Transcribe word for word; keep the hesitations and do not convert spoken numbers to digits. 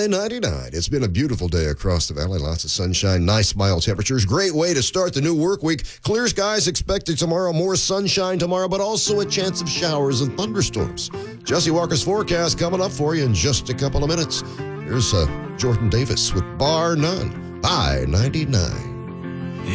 High ninety-nine. It's been a beautiful day across the valley. Lots of sunshine, nice mild temperatures. Great way to start the new work week. Clear skies expected tomorrow. More sunshine tomorrow, but also a chance of showers and thunderstorms. Jesse Walker's forecast coming up for you in just a couple of minutes. Here's uh, Jordan Davis with Bar None. High ninety-nine.